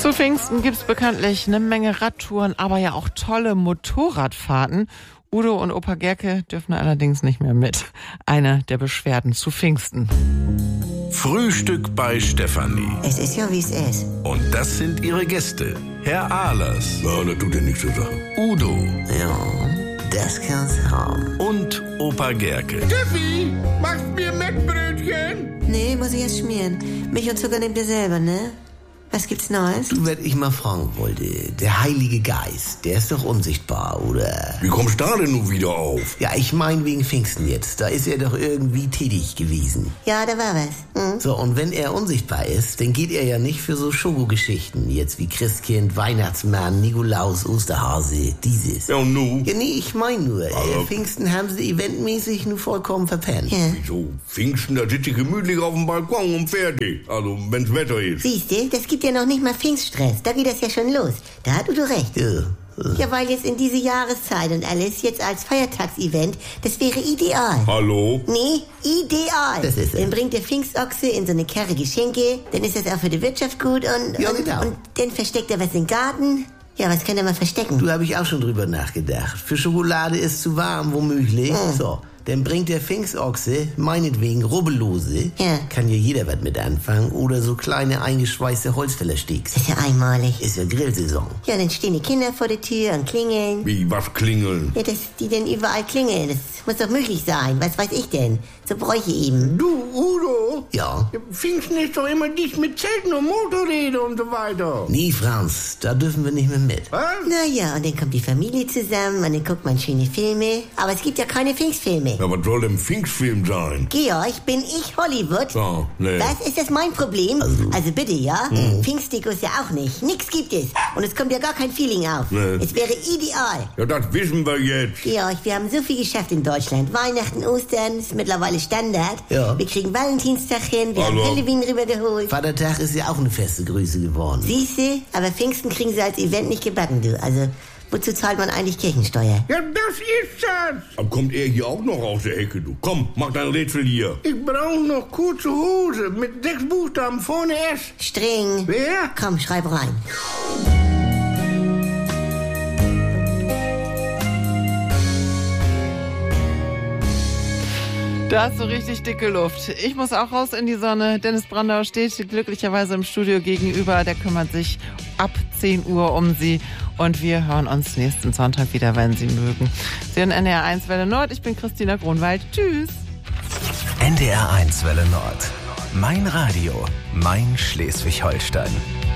Zu Pfingsten gibt's bekanntlich eine Menge Radtouren, aber ja auch tolle Motorradfahrten. Udo und Opa Gerke dürfen allerdings nicht mehr mit. Eine der Beschwerden zu Pfingsten. Frühstück bei Stefanie. Es ist ja, wie es ist. Und das sind ihre Gäste. Herr Ahlers. Ja, das tut ja nichts zur Sache. Udo. Ja, das kann's haben. Und Opa Gerke. Steffi, machst mir Mettbrötchen? Nee, muss ich erst schmieren. Milch und Zucker nehmt ihr selber, ne? Was gibt's Neues? Du, was ich mal fragen wollte, der Heilige Geist, der ist doch unsichtbar, oder? Wie kommst du da denn nun wieder auf? Ja, ich mein wegen Pfingsten jetzt, da ist er doch irgendwie tätig gewesen. Ja, da war was. Hm? So, und wenn er unsichtbar ist, dann geht er ja nicht für so Schokogeschichten, jetzt wie Christkind, Weihnachtsmann, Nikolaus, Osterhase, dieses. Ja, und nu? Ja, nee, ich mein nur, Aber Pfingsten haben sie eventmäßig nur vollkommen verpennt. Ja. Wieso? Pfingsten, da sitze ich gemütlich auf dem Balkon und fertig. Also, wenn's Wetter ist. Siehste, das gibt ja noch nicht mal Pfingststress. Da geht das ja schon los. Da hat Udo recht. Ja. Ja, weil jetzt in diese Jahreszeit und alles jetzt als Feiertagsevent, das wäre ideal. Hallo? Nee, ideal. Das ist es. Dann bringt der Pfingstochse in so eine Karre Geschenke, dann ist das auch für die Wirtschaft gut und, Ja, und, genau. und dann versteckt er was im Garten. Ja, was kann er mal verstecken? Du, habe ich auch schon drüber nachgedacht. Für Schokolade ist zu warm, womöglich. So, dann bringt der Pfingstochse, meinetwegen Rubbellose. Ja. Kann ja jeder was mit anfangen. Oder so kleine eingeschweißte Holzfällersticks. Das ist ja einmalig. Ist ja Grillsaison. Ja, dann stehen die Kinder vor der Tür und klingeln. Wie, was klingeln? Ja, dass die denn überall klingeln, das muss doch möglich sein. Was weiß ich denn? So Bräuche eben. Du, Udo? Ja. Pfingsten ist doch immer dies mit Zelten und Motorräder und so weiter. Nee, Franz, da dürfen wir nicht mehr mit. Was? Naja, und dann kommt die Familie zusammen und dann guckt man schöne Filme. Aber es gibt ja keine Pfingstfilme. Ja, was soll denn Pfingstfilm sein? Georg, bin ich Hollywood? Ja, nee. Was, ist das mein Problem? Also bitte, ja? Pfingstdekos ja auch nicht. Nix gibt es. Und es kommt ja gar kein Feeling auf. Nee. Es wäre ideal. Ja, das wissen wir jetzt. Georg, wir haben so viel geschafft in Deutschland. Weihnachten, Ostern ist mittlerweile Standard. Ja. Wir kriegen Valentinstag hin, wir Hallo. haben Halloween rübergeholt. Vatertag ist ja auch eine feste Größe geworden. Siehste, aber Pfingsten kriegen sie als Event nicht gebacken, du. Also, wozu zahlt man eigentlich Kirchensteuer? Ja, das ist das. Aber kommt er hier auch noch aus der Ecke, du? Komm, mach dein Rätsel hier. Ich brauche noch kurze Hose mit 6 Buchstaben vorne S. Streng. Wer? Komm, schreib rein. Da hast du richtig dicke Luft. Ich muss auch raus in die Sonne. Dennis Brandauer steht glücklicherweise im Studio gegenüber. Der kümmert sich ab 10 Uhr um Sie. Und wir hören uns nächsten Sonntag wieder, wenn Sie mögen. Sie hören NDR 1 Welle Nord. Ich bin Christina Grunwald. Tschüss. NDR 1 Welle Nord. Mein Radio. Mein Schleswig-Holstein.